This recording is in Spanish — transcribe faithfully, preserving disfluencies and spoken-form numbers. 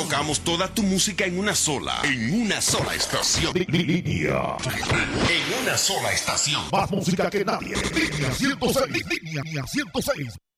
tocamos toda tu música en una sola, en una sola estación. Línea. En una sola estación. Más música que nadie. Línea ciento seis. Línea ciento seis.